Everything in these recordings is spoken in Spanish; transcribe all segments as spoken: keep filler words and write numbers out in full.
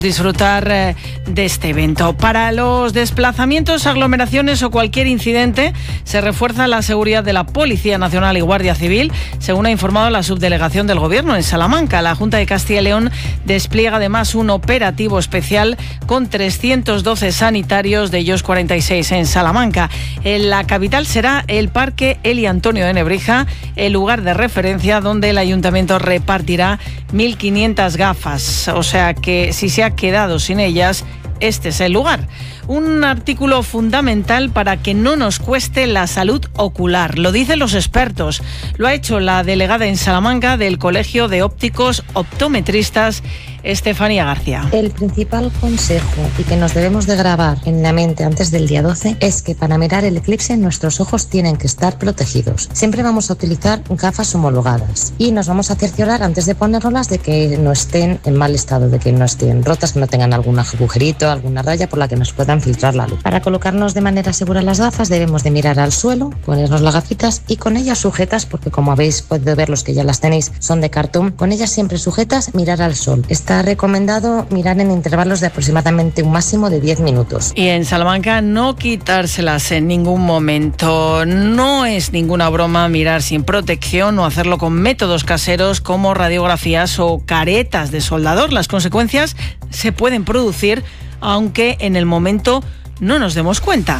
disfrutar eh, de este evento. Para los desplazamientos, aglomeraciones o cualquier incidente, se refuerza la seguridad de la Policía Nacional y Guardia Civil, según ha informado la subdelegación del Gobierno en Salamanca. La Junta de Castilla y León despliega además un operativo especial con trescientos doce sanitarios, de ellos cuarenta y seis en Salamanca. En la capital será el Parque Eli Antonio de Nebrija, el lugar de referencia donde el Ayuntamiento repartirá mil quinientas gafas. O sea que si se ha quedado sin ellas, este es el lugar. Un artículo fundamental para que no nos cueste la salud ocular, lo dicen los expertos. Lo ha hecho la delegada en Salamanca del Colegio de Ópticos Optometristas, Estefanía García. El principal consejo y que nos debemos de grabar en la mente antes del día doce es que para mirar el eclipse nuestros ojos tienen que estar protegidos. Siempre vamos a utilizar gafas homologadas y nos vamos a cerciorar antes de ponérnoslas de que no estén en mal estado, de que no estén rotas, que no tengan algún agujerito, alguna raya por la que nos puedan filtrar la luz. Para colocarnos de manera segura las gafas debemos de mirar al suelo, ponernos las gafitas y con ellas sujetas, porque como habéis podido ver los que ya las tenéis son de cartón, con ellas siempre sujetas, mirar al sol. Está recomendado mirar en intervalos de aproximadamente un máximo de diez minutos. Y en Salamanca no quitárselas en ningún momento. No es ninguna broma mirar sin protección o hacerlo con métodos caseros como radiografías o caretas de soldador. Las consecuencias se pueden producir aunque en el momento no nos demos cuenta.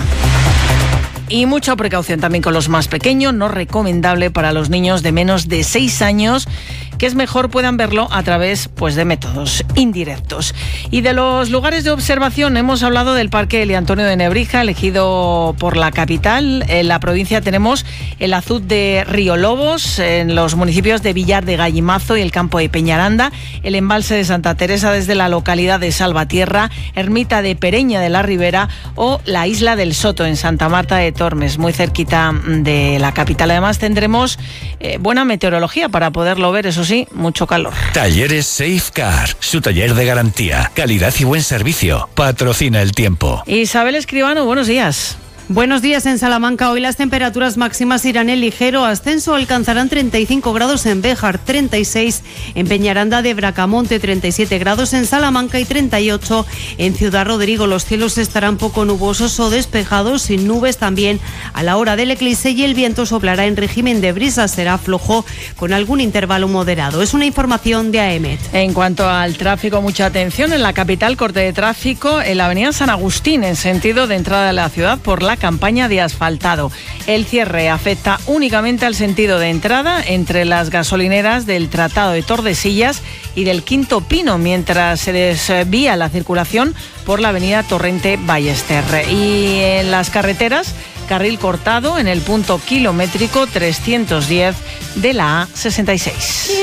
Y mucha precaución también con los más pequeños, no recomendable para los niños de menos de seis años, que es mejor puedan verlo a través pues, de métodos indirectos. Y de los lugares de observación hemos hablado del Parque Eli Antonio de Nebrija, elegido por la capital. En la provincia tenemos el azud de Río Lobos, en los municipios de Villar de Gallimazo y el campo de Peñaranda, el embalse de Santa Teresa desde la localidad de Salvatierra, ermita de Pereña de la Ribera o la isla del Soto en Santa Marta de Tormes, muy cerquita de la capital. Además tendremos eh, buena meteorología para poderlo ver, eso sí, mucho calor. Talleres Safecar, su taller de garantía, calidad y buen servicio. Patrocina el tiempo. Isabel Escribano, buenos días. Buenos días en Salamanca. Hoy las temperaturas máximas irán en ligero ascenso. Alcanzarán treinta y cinco grados en Béjar, treinta y seis en Peñaranda de Bracamonte, treinta y siete grados en Salamanca y treinta y ocho en Ciudad Rodrigo. Los cielos estarán poco nubosos o despejados, sin nubes también a la hora del eclipse, y el viento soplará en régimen de brisa. Será flojo con algún intervalo moderado. Es una información de A E M E T. En cuanto al tráfico, mucha atención. En la capital, corte de tráfico en la avenida San Agustín, en sentido de entrada de la ciudad por la campaña de asfaltado. El cierre afecta únicamente al sentido de entrada entre las gasolineras del Tratado de Tordesillas y del Quinto Pino, mientras se desvía la circulación por la avenida Torrente Ballester. Y en las carreteras, carril cortado en el punto kilométrico trescientos diez de la A sesenta y seis.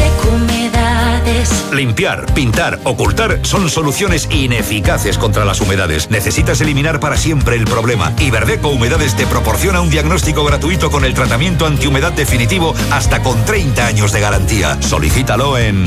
Limpiar, pintar, ocultar son soluciones ineficaces contra las humedades. Necesitas eliminar para siempre el problema. Iberdeco Humedades te proporciona un diagnóstico gratuito con el tratamiento antihumedad definitivo hasta con treinta años de garantía. Solicítalo en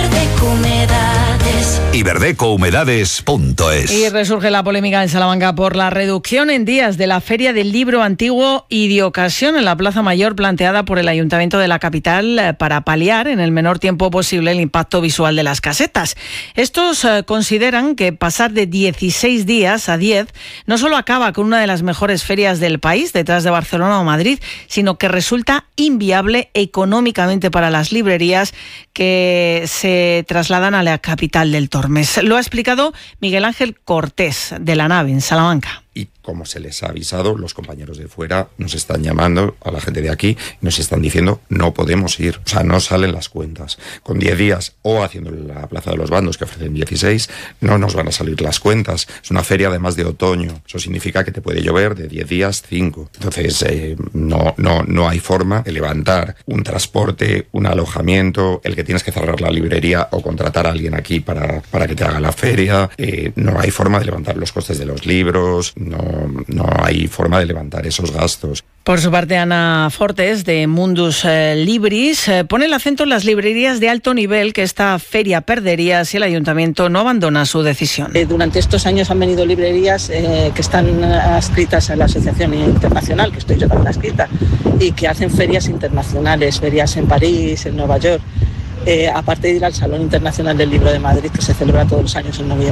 iberdeco humedades punto es. Y resurge la polémica en Salamanca por la reducción en días de la Feria del Libro Antiguo y de Ocasión en la Plaza Mayor, planteada por el Ayuntamiento de la capital para paliar en el menor tiempo posible el impacto visual de las casetas. Estos eh, consideran que pasar de dieciséis días a diez no solo acaba con una de las mejores ferias del país, detrás de Barcelona o Madrid, sino que resulta inviable económicamente para las librerías que se trasladan a la capital del Tormes. Lo ha explicado Miguel Ángel Cortés, de La Nave, en Salamanca. Y como se les ha avisado, los compañeros de fuera nos están llamando a la gente de aquí, nos están diciendo no podemos ir, o sea, no salen las cuentas. Con diez días o haciendo la Plaza de los Bandos, que ofrecen dieciséis, no nos van a salir las cuentas. Es una feria además de otoño, eso significa que te puede llover de diez días, cinco. Entonces eh, no, no, no hay forma de levantar un transporte, un alojamiento, el que tienes que cerrar la librería o contratar a alguien aquí para, para que te haga la feria. Eh, no hay forma de levantar los costes de los libros, no, no hay forma de levantar esos gastos. Por su parte, Ana Fortes, de Mundus eh, Libris, eh, pone el acento en las librerías de alto nivel que esta feria perdería si el ayuntamiento no abandona su decisión. Eh, durante estos años han venido librerías eh, que están adscritas a la Asociación Internacional, que estoy yo también adscrita, y que hacen ferias internacionales, ferias en París, en Nueva York, eh, aparte de ir al Salón Internacional del Libro de Madrid, que se celebra todos los años en noviembre.